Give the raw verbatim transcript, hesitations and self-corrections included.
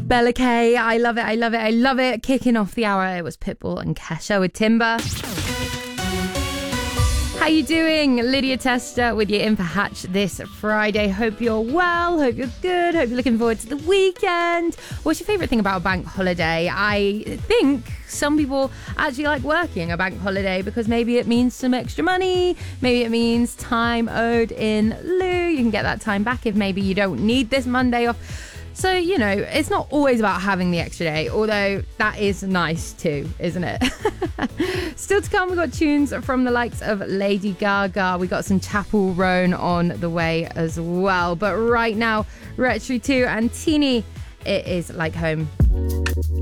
Bella K, I love it, I love it, I love it. Kicking off the hour, it was Pitbull and Kesha with Timber. How you doing? Lydia Tester with you in for Hatch this Friday. Hope you're well, hope you're good, hope you're looking forward to the weekend. What's your favourite thing about a bank holiday? I think some people actually like working a bank holiday because maybe it means some extra money, maybe it means time owed in lieu. You can get that time back if maybe you don't need this Monday off. So, you know, it's not always about having the extra day, although that is nice too, isn't it? Still to come, we've got tunes from the likes of Lady Gaga. We got some Chapel Roan on the way as well. But right now, Retro two and Teeny, it is Like Home.